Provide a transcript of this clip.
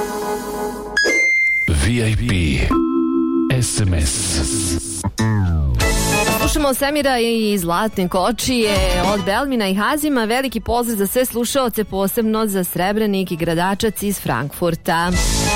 VIP SMS. Slušamo Semira i Zlatne kočije od Belmina i Hazima. Veliki pozdrav za sve slušaoce, posebno za Srebrenik i Gradačac iz Frankfurta.